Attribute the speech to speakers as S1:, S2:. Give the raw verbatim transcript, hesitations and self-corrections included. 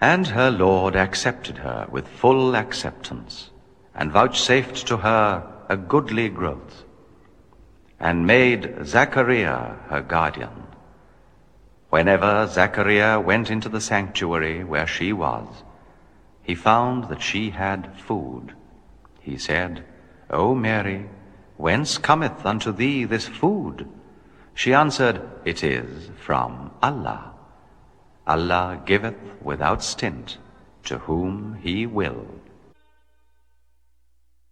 S1: And her Lord accepted her with full acceptance, and vouchsafed to her a goodly growth, and made Zachariah her guardian. Whenever Zachariah went into the sanctuary where she was, he found that she had food. He said, O Mary, whence cometh unto thee this food? She answered, It is from Allah. Allah giveth without stint to whom he will.